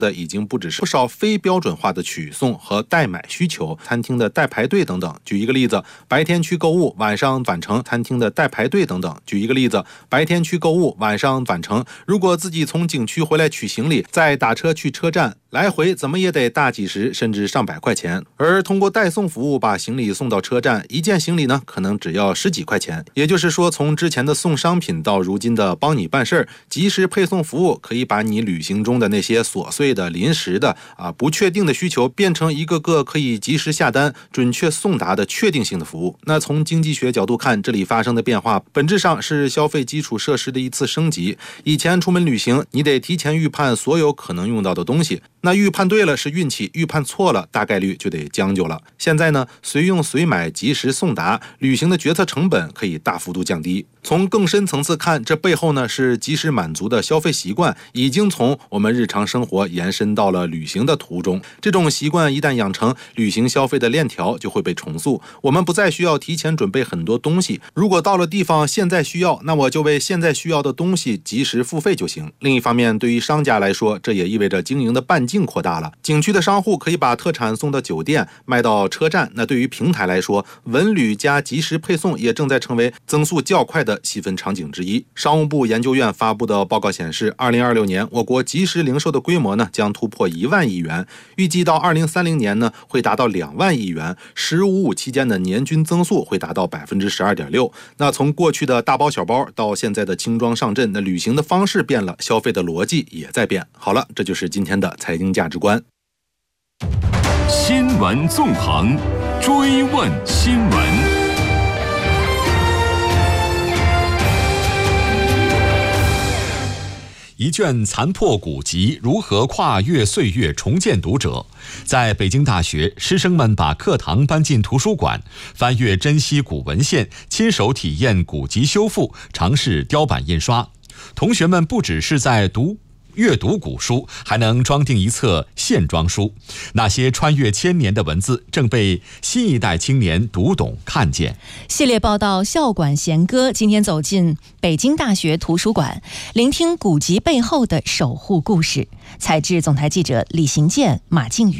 的已经不只是不少非标准化的取送和代买需求，餐厅的代排队等等。举一个例子，白天去购物，晚上返程，餐厅的代排队等等。举一个例子，白天去购物，晚上返程，如果自己从景区回来取行李，再打车去车站，来回怎么也得大几十甚至上百块钱。而通过代送服务把行李送到车站，一件行李呢可能只要10几块钱。也就是说，从之前的送商品到如今的帮你办事儿，及时配送服务可以把你旅行中的那些琐碎的、临时的不确定的需求变成一个个可以及时下单、准确送达的确定性的服务。那从经济学角度看，这里发生的变化本质上是消费基础设施的一次升级。以前出门旅行，你得提前预判所有可能用到的东西，那预判对了是运气，预判错了大概率就得将就了。现在呢，随用随买，及时送达，旅行的决策成本可以大幅度降低。从更深层次看，这背后呢是及时满足的消费习惯已经从我们日常生活延伸到了旅行的途中。这种习惯一旦养成，旅行消费的链条就会被重塑，我们不再需要提前准备很多东西，如果到了地方现在需要，那我就为现在需要的东西及时付费就行。另一方面，对于商家来说，这也意味着经营的半径扩大了。景区的商户可以把特产送到酒店，卖到车站，那对于平台来说，文旅加及时配送也正在成为增速较快的细分场景之一。商务部研究院发布的报告显示，2026年我国即时零售的规模呢将突破1万亿元，预计到2030年呢会达到2万亿元，15-15期间的年均增速会达到12.6%。那从过去的大包小包到现在的轻装上阵，那旅行的方式变了，消费的逻辑也在变。好了，这就是今天的财经价值观。 新闻纵横，追问新闻。 一卷残破古籍，如何跨越岁月重建读者？在北京大学，师生们把课堂搬进图书馆，翻阅珍稀古文献，亲手体验古籍修复，尝试雕版印刷。同学们不只是在阅读古书，还能装订一册线装书。那些穿越千年的文字正被新一代青年读懂看见。 系列报道《校馆弦歌》今天走进北京大学图书馆，聆听古籍背后的守护故事。采制总台记者李行健、马静宇。